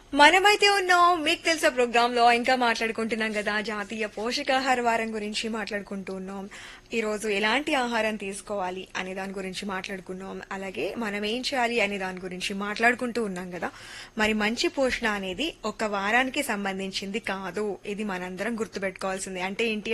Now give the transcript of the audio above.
మనమైతే ఉన్నాం మీకు తెలుసా ప్రోగ్రామ్ లో ఇంకా మాట్లాడుకుంటున్నాం కదా జాతీయ పోషకాహార వారం గురించి మాట్లాడుకుంటూ ఉన్నాం. ఈ రోజు ఎలాంటి ఆహారం తీసుకోవాలి అనే దాని గురించి మాట్లాడుకున్నాం. అలాగే మనం ఏం చేయాలి అనే దాని గురించి మాట్లాడుకుంటూ ఉన్నాం కదా. మరి మంచి పోషణ అనేది ఒక వారానికి సంబంధించింది కాదు. ఇది మనందరం గుర్తుపెట్టుకోవాల్సింది. అంటే ఏంటి